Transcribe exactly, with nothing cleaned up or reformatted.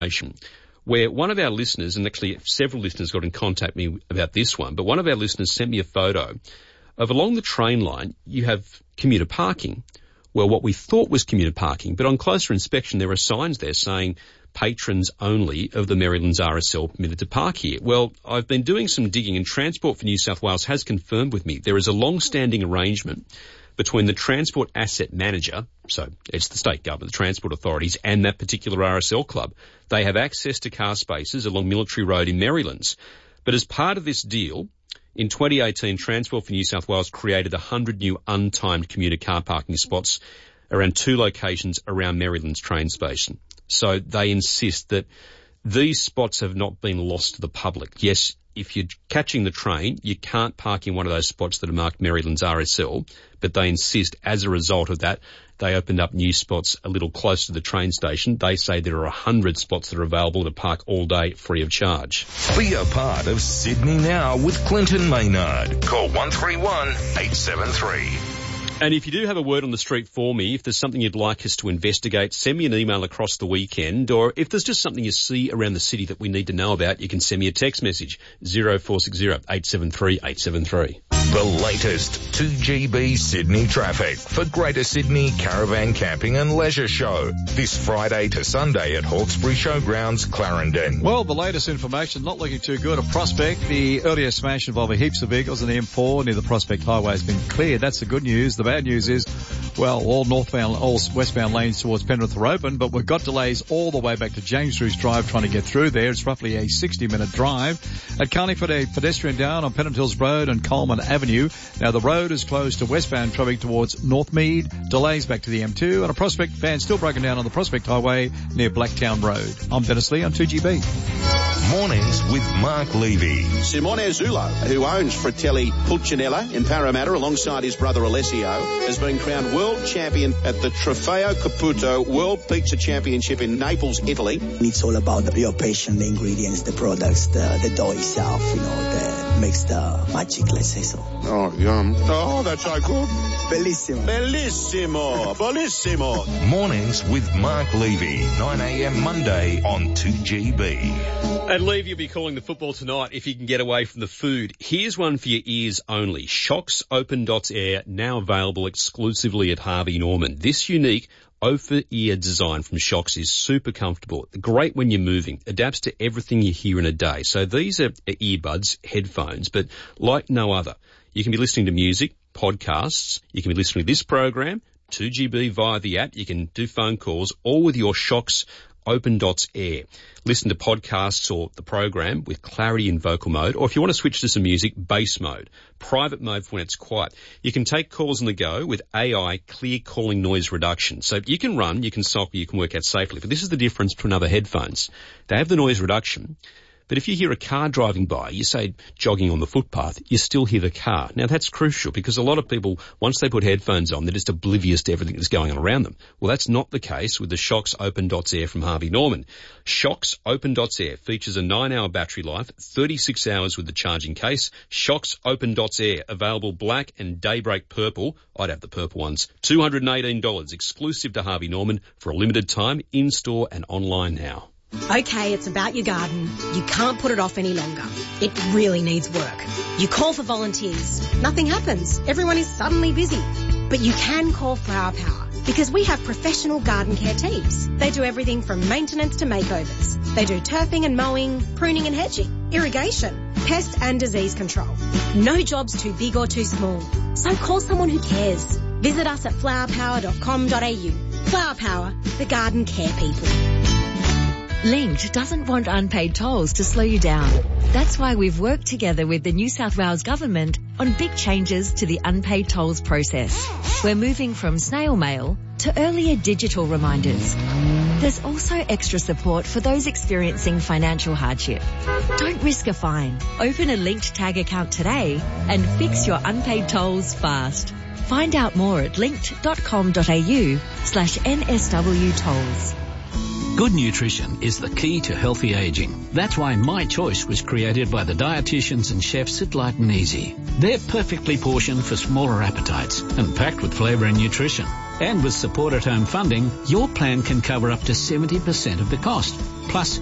where one of our listeners, and actually several listeners got in contact with me about this one, but one of our listeners sent me a photo of along the train line, you have commuter parking. Well, what we thought was commuter parking, but on closer inspection, there are signs there saying patrons only of the Merrylands R S L permitted to park here. Well, I've been doing some digging, and Transport for New South Wales has confirmed with me there is a long-standing arrangement between the Transport Asset Manager, so it's the state government, the transport authorities, and that particular R S L club. They have access to car spaces along Military Road in Merrylands. But as part of this deal, in twenty eighteen, Transport for New South Wales created one hundred new untimed commuter car parking spots around two locations around Merrylands train station. So they insist that these spots have not been lost to the public. Yes, if you're catching the train, you can't park in one of those spots that are marked Merrylands R S L, but they insist as a result of that, they opened up new spots a little closer to the train station. They say there are one hundred spots that are available to park all day free of charge. Be a part of Sydney Now with Clinton Maynard. Call one three one, eight seven three. And if you do have a word on the street for me, if there's something you'd like us to investigate, send me an email across the weekend, or if there's just something you see around the city that we need to know about, you can send me a text message, zero four six zero, eight seven three, eight seven three. The latest two G B Sydney traffic for Greater Sydney Caravan Camping and Leisure Show. This Friday to Sunday at Hawkesbury Showgrounds, Clarendon. Well, the latest information, not looking too good. A Prospect, the earlier smash involving heaps of vehicles on the M four near the Prospect Highway has been cleared. That's the good news. The bad news is, well, all northbound, all westbound lanes towards Penrith are open, but we've got delays all the way back to James Drews Drive trying to get through there. It's roughly a sixty minute drive. At Carlingford, a pedestrian down on Pennant Hills Road and Coleman Avenue. Now the road is closed to westbound traffic towards Northmead. Delays back to the M two, and a Prospect van still broken down on the Prospect Highway near Blacktown Road. I'm Dennis Lee on two G B. Mornings with Mark Levy. Simone Zulo, who owns Fratelli Pulcinella in Parramatta alongside his brother Alessio, has been crowned world champion at the Trofeo Caputo World Pizza Championship in Naples, Italy. It's all about the real passion, the ingredients, the products, the, the dough itself, you know, that makes the magic, let's say so. Oh, yum. Oh, that's so good. Bellissimo. Bellissimo. Bellissimo. Mornings with Mark Levy, nine a.m. Monday on two G B. And Levy will be calling the football tonight if you can get away from the food. Here's one for your ears only. Shocks Open Dots Air, now available exclusively at Harvey Norman. This unique over-ear design from Shocks is super comfortable, great when you're moving, adapts to everything you hear in a day. So these are earbuds, headphones, but like no other. You can be listening to music, podcasts, you can be listening to this program, two G B via the app, you can do phone calls, all with your Shocks Open Dots Air. Listen to podcasts or the program with clarity in vocal mode, or if you want to switch to some music, bass mode, private mode for when it's quiet. You can take calls on the go with A I clear calling noise reduction. So you can run, you can cycle, you can work out safely. But this is the difference between other headphones. They have the noise reduction, but if you hear a car driving by, you say jogging on the footpath, you still hear the car. Now that's crucial because a lot of people, once they put headphones on, they're just oblivious to everything that's going on around them. Well, that's not the case with the Shocks Open Dots Air from Harvey Norman. Shocks Open Dots Air features a nine hour battery life, thirty-six hours with the charging case. Shocks Open Dots Air, available black and daybreak purple. I'd have the purple ones. two hundred eighteen dollars, exclusive to Harvey Norman for a limited time, in-store and online now. Okay, it's about your garden. You can't put it off any longer. It really needs work. You call for volunteers. Nothing happens. Everyone is suddenly busy. But you can call Flower Power because we have professional garden care teams. They do everything from maintenance to makeovers. They do turfing and mowing, pruning and hedging, irrigation, pest and disease control. No job's too big or too small. So call someone who cares. Visit us at flower power dot com dot a u. Flower Power, the garden care people. Linked doesn't want unpaid tolls to slow you down. That's why we've worked together with the New South Wales Government on big changes to the unpaid tolls process. We're moving from snail mail to earlier digital reminders. There's also extra support for those experiencing financial hardship. Don't risk a fine. Open a Linked Tag account today and fix your unpaid tolls fast. Find out more at linked dot com dot a u slash N S W tolls. Good nutrition is the key to healthy aging. That's why My Choice was created by the dietitians and chefs at Light and Easy. They're perfectly portioned for smaller appetites and packed with flavour and nutrition. And with support at home funding, your plan can cover up to seventy percent of the cost. Plus,